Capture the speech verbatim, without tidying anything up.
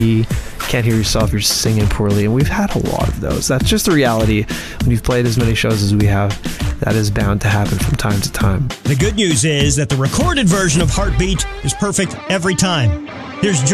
you can't hear yourself, you're singing poorly, and we've had a lot of those. That's just the reality. When you've played as many shows as we have, that is bound to happen from time to time. The good news is that the recorded version of Heartbeat is perfect every time. Here's